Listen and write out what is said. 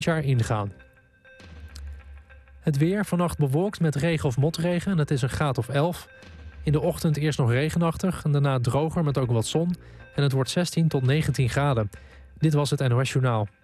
jaar ingaan. Het weer, vannacht bewolkt met regen of motregen en het is een graad of 11. In de ochtend eerst nog regenachtig en daarna droger met ook wat zon. En het wordt 16 tot 19 graden. Dit was het NOS Journaal.